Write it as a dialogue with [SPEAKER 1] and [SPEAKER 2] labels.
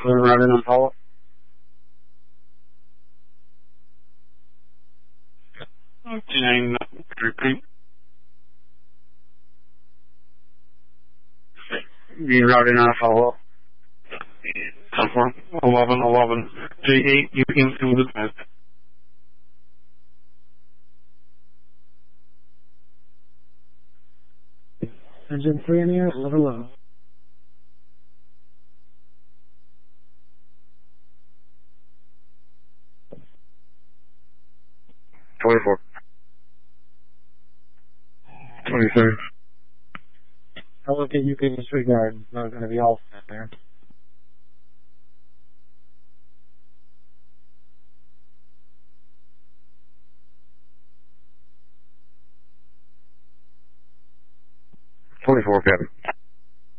[SPEAKER 1] We're running on follow.
[SPEAKER 2] Nine, repeat.
[SPEAKER 1] You're routing on a follow.
[SPEAKER 2] 1111. J8, you into the bed.
[SPEAKER 1] Engine 3 in the air, 1111.
[SPEAKER 2] $24. $23.
[SPEAKER 1] I'll look at UK disregard. It's not going to be all set there.
[SPEAKER 2] $24, Captain.